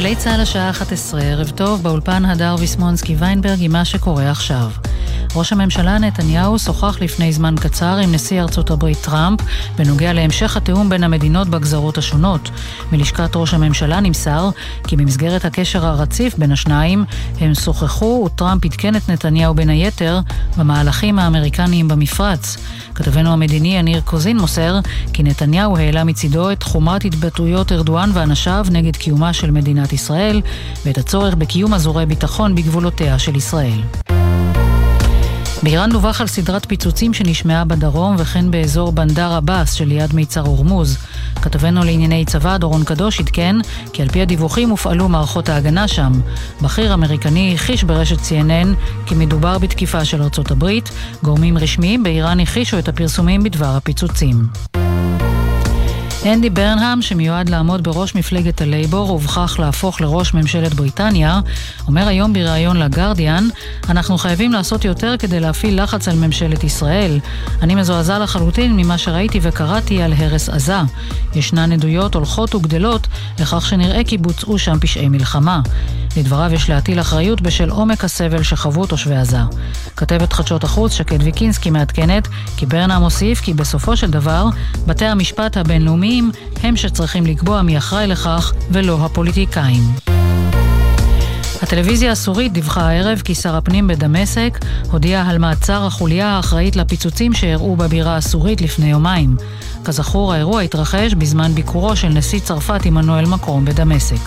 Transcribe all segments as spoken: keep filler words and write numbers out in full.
גלי צהל השעה אחת עשרה, ערב טוב, באולפן הדר ויסמונסקי ויינברג עם מה שקורה עכשיו. ראש הממשלה נתניהו שוחח לפני זמן קצר עם נשיא ארצות הברית טראמפ בנוגע להמשך התיאום בין המדינות בגזרות השונות. מלשכת ראש הממשלה נמסר כי במסגרת הקשר הרציף בין השניים הם שוחחו וטראמפ עדכן את נתניהו בין היתר במהלכים האמריקניים במפרץ. כתבנו המדיני יניר קוזין מוסר כי נתניהו העלה מצידו את חומרת התבטאויות ארדואן ואנשיו נגד קיומה של מדינת ישראל ואת הצורך בקיום אזורי ביטחון בגבולותיה של ישראל. באיראן דווח על סדרת פיצוצים שנשמעה בדרום וכן באזור בנדר עבאס שליד מיצר הורמוז. כתבנו לענייני צבא דורון קדוש עדכן כי על פי הדיווחים הופעלו מערכות ההגנה שם. בכיר אמריקני הכחיש ברשת סי אן אן כי מדובר בתקיפה של ארצות הברית. גורמים רשמיים באיראן הכחישו את הפרסומים בדבר הפיצוצים. אנדי ברנהאם, שמיועד לעמוד בראש מפלגת הלייבור ובכך להפוך לראש ממשלת בריטניה, אומר היום בריאיון לגרדיאן, אנחנו חייבים לעשות יותר כדי להפעיל לחץ על ממשלת ישראל. אני מזועזע לחלוטין ממה שראיתי וקראתי על הרס עזה. ישנן עדויות הולכות וגדלות לכך שנראה כי בוצעו שם פשעי מלחמה. לדבריו יש להטיל אחריות בשל עומק הסבל שחוו תושבי עזה. כתבת חדשות החוץ שקד ויקינסקי מעדכנת כי ברנהאם מוסיף כי בסופו של דבר בתי המשפט הבינלאומיים הם שצריכים לקבוע מי אחראי לכך ולא הפוליטיקאים. הטלוויזיה הסורית דיווחה הערב כי שר הפנים בדמשק הודיע על מעצר החוליה האחראית לפיצוצים שאירעו בבירה הסורית לפני יומיים. כזכור, האירוע התרחש בזמן ביקורו של נשיא צרפת עמנואל מקרון בדמשק.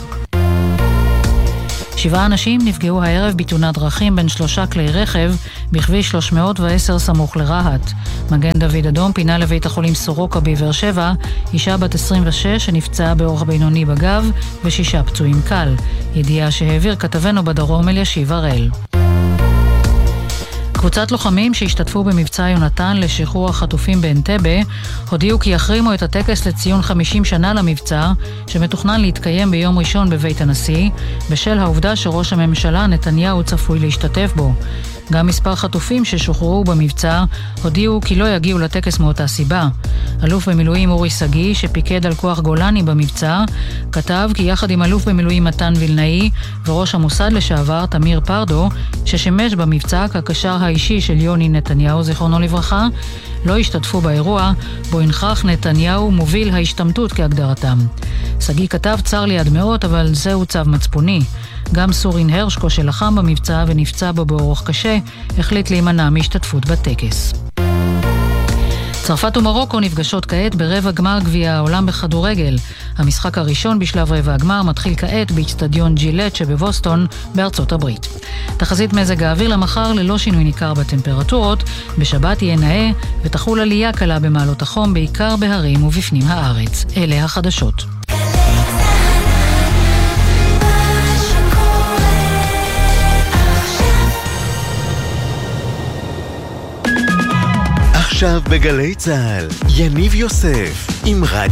שבעה אנשים נפגעו הערב בתאונת דרכים בין שלושה כלי רכב בכביש שלוש מאות ועשר סמוך לרהט. מגן דוד אדום פינה לבית החולים סורוקה בבאר שבע אישה בת עשרים ושש שנפצעה באורח בינוני בגב ושישה פצועים קל. ידיעה שהעביר כתבנו בדרום אלישיב הראל. קבוצת לוחמים שהשתתפו במבצע יונתן לשחרור החטופים באנטבה הודיעו כי יחרימו את הטקס לציון חמישים שנה למבצע שמתוכנן להתקיים ביום ראשון בבית הנשיא בשל העובדה שראש הממשלה נתניהו צפוי להשתתף בו. גם מספר חטופים ששוחררו במבצע הודיעו כי לא יגיעו לטקס מאותה סיבה. אלוף במילואים אורי סגי, שפיקד על כוח גולני במבצע, כתב כי יחד עם אלוף במילואים מתן וילנאי וראש המוסד לשעבר תמיר פרדו, ששימש במבצע כקשר האישי של יוני נתניהו זיכרונו לברכה, לא השתתפו באירוע בו הנחך נתניהו מוביל ההשתמטות כהגדרתם. סגי כתב צר לי עד מאוד, אבל זהו צו מצפוני. גם סורין הרשקו שלחם במבצע ונפצע בו באורח קשה החליט להימנע מהשתתפות בטקס. צרפת ומרוקו נפגשות כעת ברבע גמר גביע העולם בכדורגל. המשחק הראשון בשלב רבע הגמר מתחיל כעת באצטדיון ג'ילט שבבוסטון בארצות הברית. תחזית מזג האוויר למחר ללא שינוי ניכר בטמפרטורות, בשבת יהיה נאה ותחול עלייה קלה במעלות החום בעיקר בהרים ובפנים הארץ. אלה החדשות. עכשיו בגלי צהל, יניב יוסף עם רדיו